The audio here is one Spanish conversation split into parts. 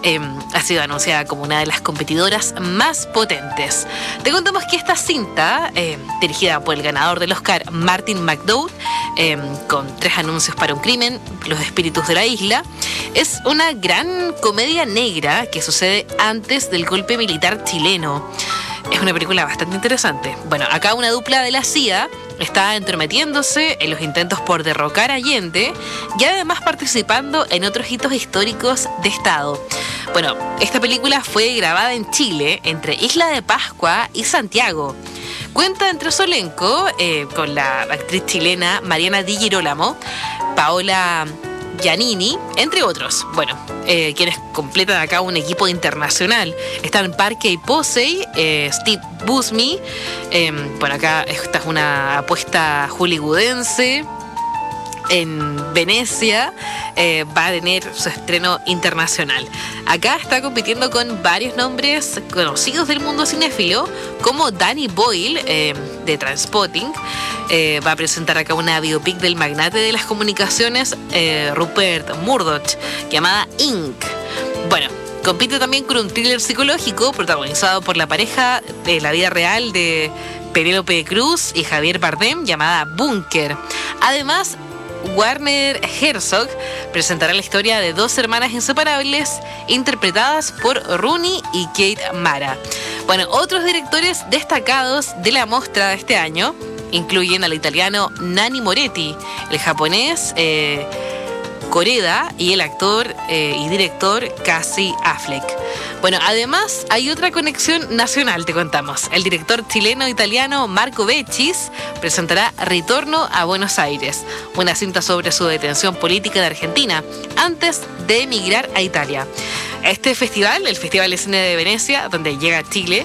ha sido anunciada como una de las competidoras más potentes. Te contamos que esta cinta, dirigida por el ganador del Oscar, Martin McDonagh, con 3 anuncios para un crimen, Los espíritus de la isla, es una gran comedia negra que sucede antes del golpe militar chileno. Es una película bastante interesante. Bueno, acá una dupla de la CIA está entrometiéndose en los intentos por derrocar a Allende y además participando en otros hitos históricos de Estado. Bueno, esta película fue grabada en Chile, entre Isla de Pascua y Santiago. Cuenta entre su elenco con la actriz chilena Mariana Di Girolamo, Paola Giannini, entre otros. Bueno, quienes completan acá un equipo internacional. Están Parkey Posey, Steve Buscemi. Bueno, acá esta es una apuesta hollywoodense. En Venecia va a tener su estreno internacional. Acá está compitiendo con varios nombres conocidos del mundo cinéfilo, como Danny Boyle, de Trainspotting. Va a presentar acá una biopic del magnate de las comunicaciones, Rupert Murdoch, llamada Inc. Bueno, compite también con un thriller psicológico protagonizado por la pareja de la vida real de Penélope Cruz y Javier Bardem, llamada Búnker. Además, Werner Herzog presentará la historia de 2 hermanas inseparables interpretadas por Rooney y Kate Mara. Bueno, otros directores destacados de la muestra de este año incluyen al italiano Nanni Moretti, el japonés Koreda y el actor y director Casey Affleck. Bueno, además hay otra conexión nacional, te contamos. El director chileno-italiano Marco Becchis presentará Retorno a Buenos Aires, una cinta sobre su detención política en Argentina, antes de emigrar a Italia. Este festival, el Festival de Cine de Venecia, donde llega Chile,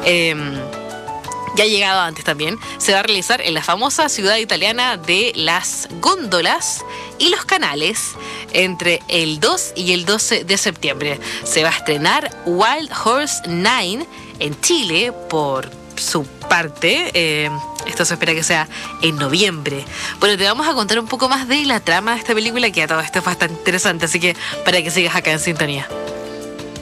ya ha llegado antes también, se va a realizar en la famosa ciudad italiana de las góndolas y los canales entre el 2 y el 12 de septiembre. Se va a estrenar Wild Horse 9 en Chile por su parte. Esto se espera que sea en noviembre. Bueno, te vamos a contar un poco más de la trama de esta película, que a todo esto es bastante interesante, así que para que sigas acá en sintonía.